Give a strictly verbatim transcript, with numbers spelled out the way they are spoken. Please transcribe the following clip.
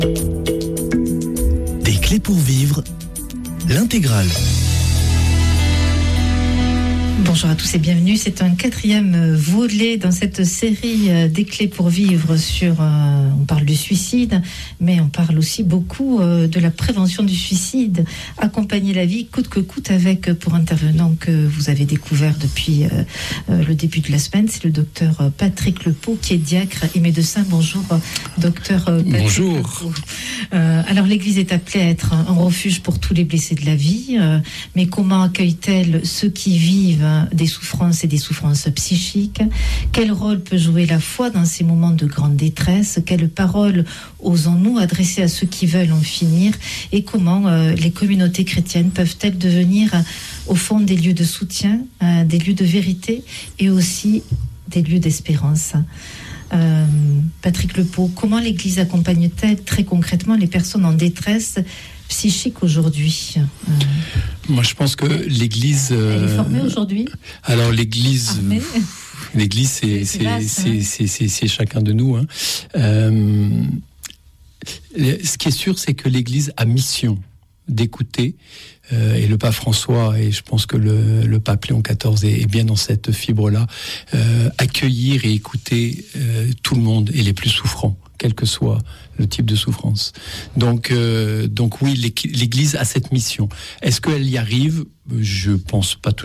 Des clés pour vivre, l'intégrale. Bonjour à tous et bienvenue. C'est un quatrième volet dans cette série des clés pour vivre sur, euh, on parle du suicide, mais on parle aussi beaucoup euh, de la prévention du suicide. Accompagner la vie coûte que coûte avec, pour intervenant que vous avez découvert depuis euh, euh, le début de la semaine, c'est le docteur Patrick Lepau qui est diacre et médecin. Bonjour docteur Patrick. Bonjour. Lepau. Euh, alors l'église est appelée à être un refuge pour tous les blessés de la vie, euh, mais comment accueille-t-elle ceux qui vivent des souffrances et des souffrances psychiques? Quel rôle peut jouer la foi dans ces moments de grande détresse? Quelles paroles osons-nous adresser à ceux qui veulent en finir? Et comment euh, les communautés chrétiennes peuvent-elles devenir, euh, au fond, des lieux de soutien, euh, des lieux de vérité et aussi des lieux d'espérance? Euh, Patrick Lepau, comment l'Église accompagne-t-elle très concrètement les personnes en détresse psychique aujourd'hui? euh... Moi, je pense que l'Église... Euh... Elle est formée aujourd'hui? Alors, l'Église... Ah, mais... L'Église, c'est, c'est, c'est, c'est, hein. c'est, c'est, c'est chacun de nous. Hein. Euh, ce qui est sûr, c'est que l'Église a mission d'écouter, euh, et le pape François, et je pense que le, le pape Léon quatorze est, est bien dans cette fibre-là, euh, accueillir et écouter euh, tout le monde et les plus souffrants, quel que soit le type de souffrance. Donc, euh, donc oui, l'Église a cette mission. Est-ce qu'elle y arrive? Je pense pas tout.